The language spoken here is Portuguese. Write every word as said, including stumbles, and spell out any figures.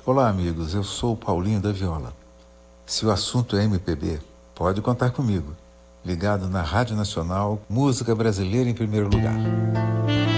Olá, amigos. Eu sou o Paulinho da Viola. Se o assunto é M P B, pode contar comigo. Ligado na Rádio Nacional, música brasileira em primeiro lugar.